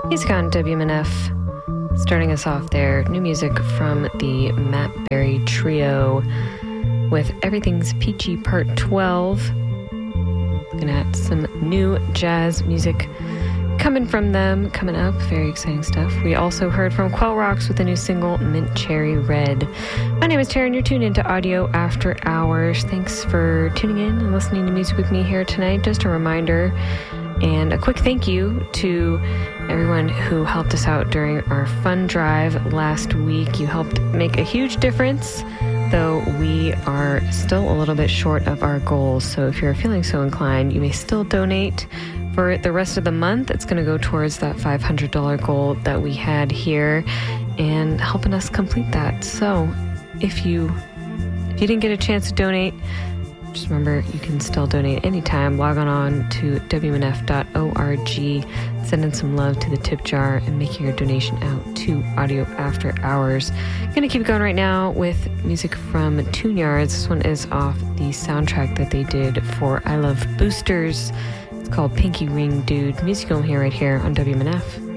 Music on WMNF. Starting us off there, new music from the Matt Berry Trio with Everything's Peachy Part 12. Looking at some new jazz music coming from them, coming up. Very exciting stuff. We also heard from Quell Rocks with a new single, Mint Cherry Red. My name is Tara, and you're tuned into Audio After Hours. Thanks for tuning in and listening to music with me here tonight. Just a reminder and a quick thank you to everyone who helped us out during our fun drive last week. You helped make a huge difference, though we are still a little bit short of our goals. So if you're feeling so inclined, you may still donate for the rest of the month. It's going to go towards that $500 goal that we had here and helping us complete that. So if you didn't get a chance to donate, just remember you can still donate anytime. Log on to WMNF.org, send in some love to the tip jar, and make your donation out to Audio After Hours. I'm going to keep going right now with music from Tune Yards. This one is off the soundtrack that they did for I Love Boosters. It's called Pinky Ring Dude. Music you'll hear right here on WMNF.